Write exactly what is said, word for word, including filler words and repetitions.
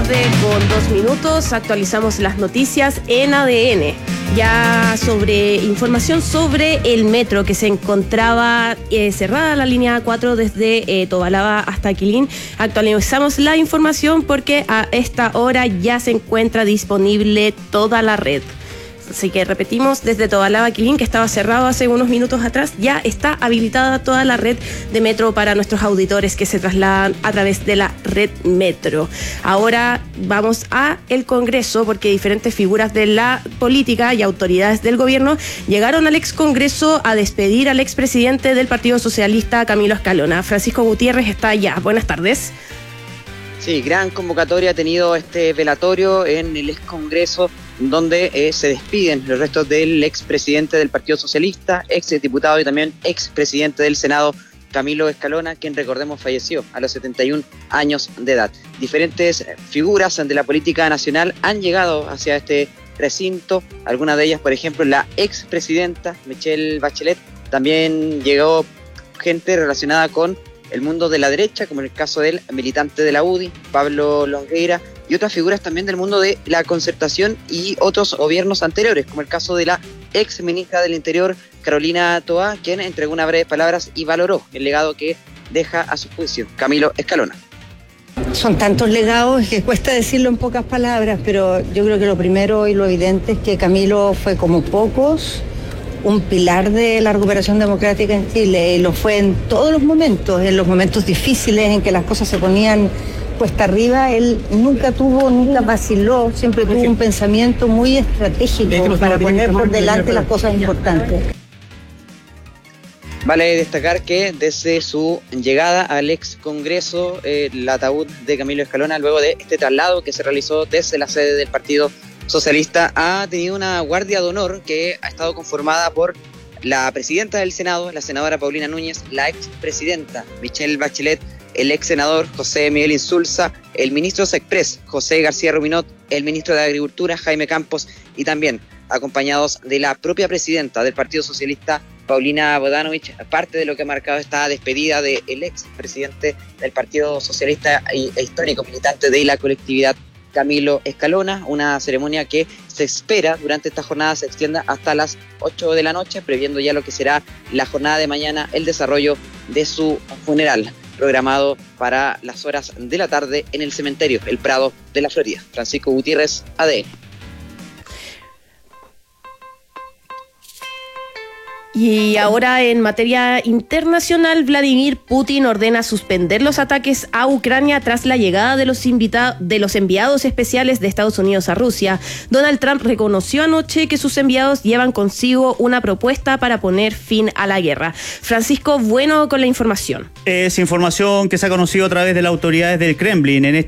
tarde con dos minutos. Actualizamos las noticias en A D N. Ya sobre información sobre el metro, que se encontraba eh, cerrada la línea cuatro desde eh, Tobalaba hasta Quilín. Actualizamos la información porque a esta hora ya se encuentra disponible toda la red. Así que repetimos, desde Tobalaba a Quilín, que estaba cerrado hace unos minutos atrás, ya está habilitada toda la red de metro para nuestros auditores que se trasladan a través de la red metro. Ahora vamos a el Congreso, porque diferentes figuras de la política y autoridades del gobierno llegaron al ex Congreso a despedir al expresidente del Partido Socialista, Camilo Escalona. Francisco Gutiérrez está allá. Buenas tardes. Sí, gran convocatoria ha tenido este velatorio en el ex Congreso, donde eh, se despiden los restos del expresidente del Partido Socialista, ex diputado y también expresidente del Senado, Camilo Escalona, quien, recordemos, falleció a los setenta y un años de edad. Diferentes figuras de la política nacional han llegado hacia este recinto, algunas de ellas, por ejemplo, la expresidenta Michelle Bachelet. También llegó gente relacionada con el mundo de la derecha, como en el caso del militante de la U D I, Pablo Longueira, y otras figuras también del mundo de la concertación y otros gobiernos anteriores, como el caso de la ex ministra del Interior, Carolina Toá, quien entregó unas breves palabras y valoró el legado que deja a su juicio Camilo Escalona. Son tantos legados que cuesta decirlo en pocas palabras, pero yo creo que lo primero y lo evidente es que Camilo fue, como pocos, un pilar de la recuperación democrática en Chile, y lo fue en todos los momentos, en los momentos difíciles en que las cosas se ponían cuesta arriba. Él nunca tuvo, nunca vaciló, siempre tuvo un pensamiento muy estratégico para poner por delante las cosas importantes. Vale destacar que desde su llegada al ex Congreso, eh, el ataúd de Camilo Escalona, luego de este traslado que se realizó desde la sede del Partido Socialista, ha tenido una guardia de honor que ha estado conformada por la presidenta del Senado, la senadora Paulina Núñez, la expresidenta Michelle Bachelet, el ex senador José Miguel Insulza, el ministro Sexpress José García Ruminot, el ministro de Agricultura Jaime Campos, y también acompañados de la propia presidenta del Partido Socialista, Paulina Bodanovich, parte de lo que ha marcado esta despedida del ex presidente del Partido Socialista e histórico militante de la colectividad, Camilo Escalona. Una ceremonia que se espera durante esta jornada se extienda hasta las ocho de la noche, previendo ya lo que será la jornada de mañana, el desarrollo de su funeral, programado para las horas de la tarde en el cementerio El Prado de la Florida. Francisco Gutiérrez, A D N. Y ahora, en materia internacional, Vladimir Putin ordena suspender los ataques a Ucrania tras la llegada de los invita- de los enviados especiales de Estados Unidos a Rusia. Donald Trump reconoció anoche que sus enviados llevan consigo una propuesta para poner fin a la guerra. Francisco Bueno con la información. Es información que se ha conocido a través de las autoridades del Kremlin. En